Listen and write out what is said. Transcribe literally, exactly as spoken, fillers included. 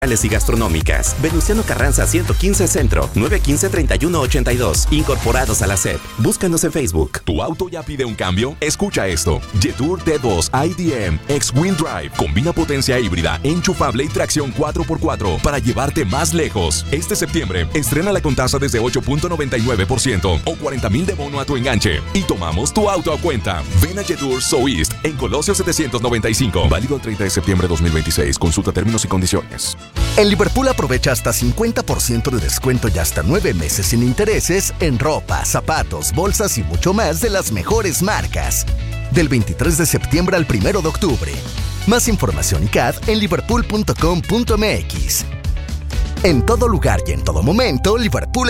y gastronómicas. Venustiano Carranza ciento quince Centro, nueve uno cinco, tres uno ocho dos. Incorporados a la S E P. Búscanos en Facebook. ¿Tu auto ya pide un cambio? Escucha esto. Jetour D dos I D M X-Wheel Drive combina potencia híbrida, enchufable y tracción cuatro por cuatro para llevarte más lejos. Este septiembre, estrénala con tasa desde ocho punto noventa y nueve por ciento o cuarenta mil de bono a tu enganche y tomamos tu auto a cuenta. Ven a Jetour So East en Colosio setecientos noventa y cinco. Válido el treinta de septiembre de dos mil veintiséis. Consulta términos y condiciones. En Liverpool aprovecha hasta cincuenta por ciento de descuento y hasta nueve meses sin intereses en ropa, zapatos, bolsas y mucho más de las mejores marcas. Del veintitrés de septiembre al primero de octubre. Más información y C A D en liverpool punto com punto m x. En todo lugar y en todo momento, Liverpool